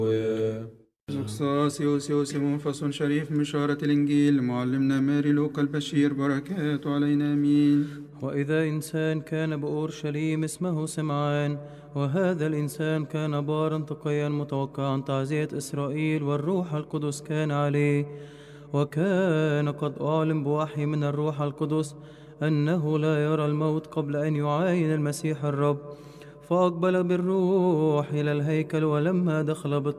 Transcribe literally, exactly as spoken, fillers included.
زوكساسيوس يوسف فصل شريف مشارة الإنجيل معلمنا ماري لوقا البشير بركاته علينا آمين. وإذا إنسان كان بأورشليم اسمه سمعان، وهذا الإنسان كان بارا تقيا متوقعا تعزية إسرائيل، والروح القدس كان عليه، وكان قد أعلم بوحي من الروح القدس أنه لا يرى الموت قبل أن يعاين المسيح الرب. فأقبل بالروح إلى الهيكل، ولما دخل بالطريق